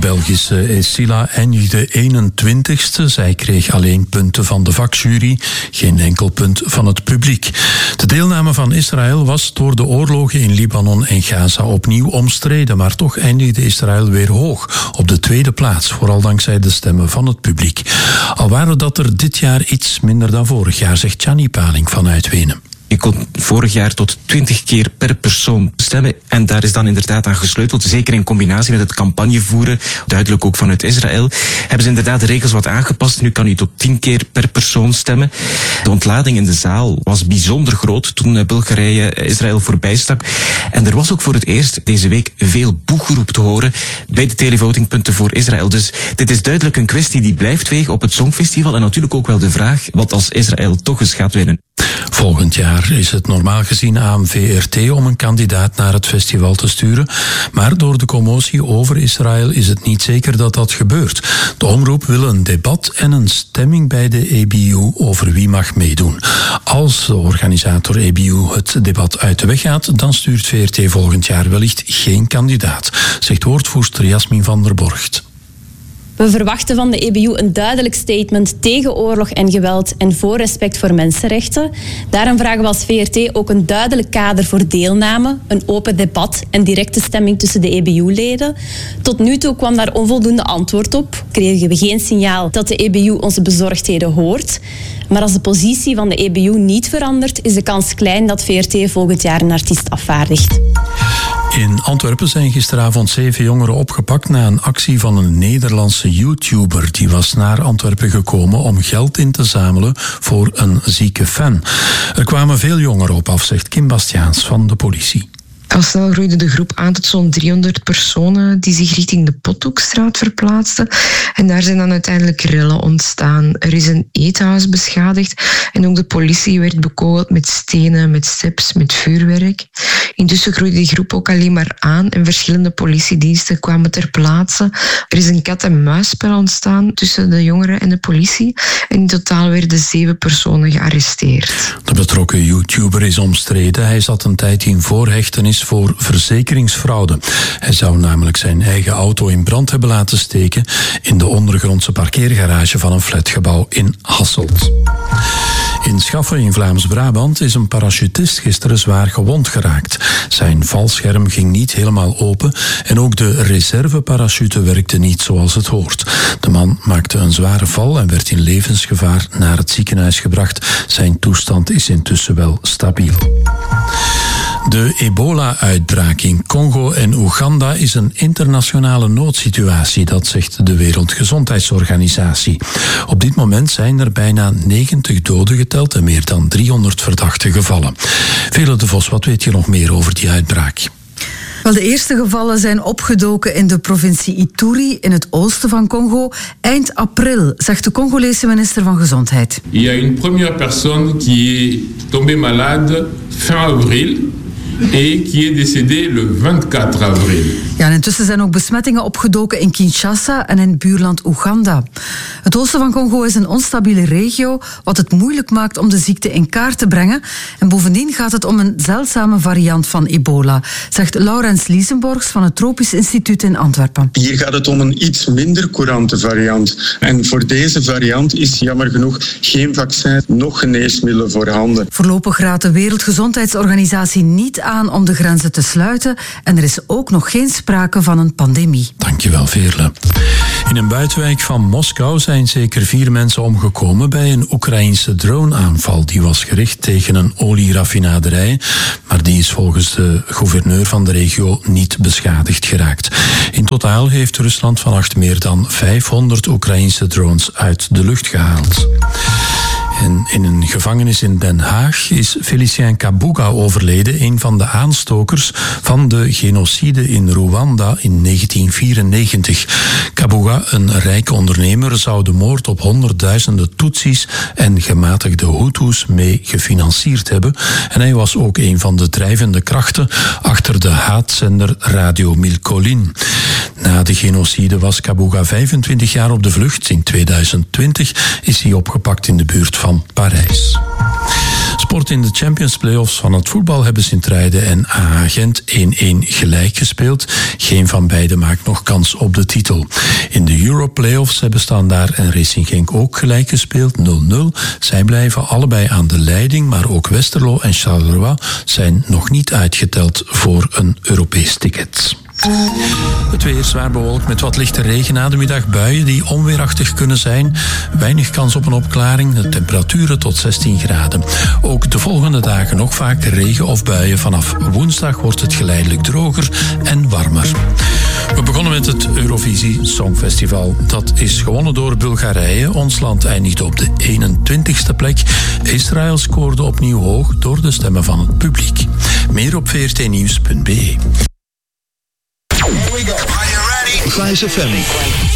Belgische Esila eindigde 21ste. Zij kreeg alleen punten van de vakjury, geen enkel punt van het publiek. De deelname van Israël was door de oorlogen in Libanon en Gaza opnieuw omstreden, maar toch eindigde Israël weer hoog op de tweede plaats, vooral dankzij de stemmen van het publiek. Al waren dat er dit jaar iets minder dan vorig jaar, zegt Gianni Paling vanuit Wenen. Je kon vorig jaar tot 20 keer per persoon stemmen. En daar is dan inderdaad aan gesleuteld. Zeker in combinatie met het campagnevoeren, duidelijk ook vanuit Israël, hebben ze inderdaad de regels wat aangepast. Nu kan u tot 10 keer per persoon stemmen. De ontlading in de zaal was bijzonder groot toen Bulgarije Israël voorbijstak. En er was ook voor het eerst deze week veel boegeroep te horen bij de televotingpunten voor Israël. Dus dit is duidelijk een kwestie die blijft wegen op het Songfestival. En natuurlijk ook wel de vraag wat als Israël toch eens gaat winnen. Volgend jaar is het normaal gezien aan VRT om een kandidaat naar het festival te sturen. Maar door de commotie over Israël is het niet zeker dat dat gebeurt. De omroep wil een debat en een stemming bij de EBU over wie mag meedoen. Als de organisator EBU het debat uit de weg gaat, dan stuurt VRT volgend jaar wellicht geen kandidaat, zegt woordvoerster Jasmin van der Borgt. We verwachten van de EBU een duidelijk statement tegen oorlog en geweld en voor respect voor mensenrechten. Daarom vragen we als VRT ook een duidelijk kader voor deelname, een open debat en directe stemming tussen de EBU-leden. Tot nu toe kwam daar onvoldoende antwoord op. Kregen we geen signaal dat de EBU onze bezorgdheden hoort. Maar als de positie van de EBU niet verandert, is de kans klein dat VRT volgend jaar een artiest afvaardigt. In Antwerpen zijn gisteravond 7 jongeren opgepakt na een actie van een Nederlandse YouTuber. Die was naar Antwerpen gekomen om geld in te zamelen voor een zieke fan. Er kwamen veel jongeren op af, zegt Kim Bastiaans van de politie. Al snel groeide de groep aan tot zo'n 300 personen die zich richting de Pothoekstraat verplaatsten. En daar zijn dan uiteindelijk rellen ontstaan. Er is een eethuis beschadigd en ook de politie werd bekogeld met stenen, met steps, met vuurwerk. Intussen groeide die groep ook alleen maar aan en verschillende politiediensten kwamen ter plaatse. Er is een kat-en-muisspel ontstaan tussen de jongeren en de politie. En in totaal werden 7 personen gearresteerd. De betrokken YouTuber is omstreden. Hij zat een tijd in voorhechtenis voor verzekeringsfraude. Hij zou namelijk zijn eigen auto in brand hebben laten steken in de ondergrondse parkeergarage van een flatgebouw in Hasselt. In Schaffen in Vlaams-Brabant is een parachutist gisteren zwaar gewond geraakt. Zijn valscherm ging niet helemaal open en ook de reserveparachute werkte niet zoals het hoort. De man maakte een zware val en werd in levensgevaar naar het ziekenhuis gebracht. Zijn toestand is intussen wel stabiel. De ebola-uitbraak in Congo en Oeganda is een internationale noodsituatie, dat zegt de Wereldgezondheidsorganisatie. Op dit moment zijn er bijna 90 doden geteld en meer dan 300 verdachte gevallen. Vele de Vos, wat weet je nog meer over die uitbraak? Wel, de eerste gevallen zijn opgedoken in de provincie Ituri in het oosten van Congo eind april, zegt de Congolese minister van Gezondheid. Il y a une première personne qui est tombée malade fin avril. Et qui est décédé le 24 avril. Ja, en intussen zijn ook besmettingen opgedoken in Kinshasa en in buurland Oeganda. Het oosten van Congo is een onstabiele regio, wat het moeilijk maakt om de ziekte in kaart te brengen. En bovendien gaat het om een zeldzame variant van ebola, zegt Laurens Liesenborgs van het Tropisch Instituut in Antwerpen. Hier gaat het om een iets minder courante variant. En voor deze variant is jammer genoeg geen vaccin, nog geneesmiddelen voorhanden. Voorlopig raadt de Wereldgezondheidsorganisatie niet aan om de grenzen te sluiten en er is ook nog geen sprake van een pandemie. Dankjewel, Veerle. In een buitenwijk van Moskou zijn zeker 4 mensen omgekomen bij een Oekraïense droneaanval. Die was gericht tegen een olieraffinaderij, maar die is volgens de gouverneur van de regio niet beschadigd geraakt. In totaal heeft Rusland vannacht meer dan 500 Oekraïense drones uit de lucht gehaald. En in een gevangenis in Den Haag is Félicien Kabuga overleden, een van de aanstokers van de genocide in Rwanda in 1994. Kabuga, een rijke ondernemer, zou de moord op honderdduizenden Tutsis en gematigde Hutus mee gefinancierd hebben. En hij was ook een van de drijvende krachten achter de haatzender Radio Milcolin. Na de genocide was Kabuga 25 jaar op de vlucht. In 2020 is hij opgepakt in de buurt van Parijs. Sport in de Champions Playoffs van het voetbal hebben Sint-Truiden en AA Gent 1-1 gelijk gespeeld. Geen van beiden maakt nog kans op de titel. In de Euro-playoffs hebben Standaard en Racing Genk ook gelijk gespeeld, 0-0. Zij blijven allebei aan de leiding, maar ook Westerlo en Charleroi zijn nog niet uitgeteld voor een Europees ticket. Het weer zwaar bewolkt met wat lichte regen, na de middag buien die onweerachtig kunnen zijn. Weinig kans op een opklaring, de temperaturen tot 16 graden. Ook de volgende dagen nog vaak regen of buien. Vanaf woensdag wordt het geleidelijk droger en warmer. We begonnen met het Eurovisie Songfestival. Dat is gewonnen door Bulgarije. Ons land eindigde op de 21ste plek. Israël scoorde opnieuw hoog door de stemmen van het publiek. Meer op vrtnieuws.be. Here we go. Are you ready? Flash FM.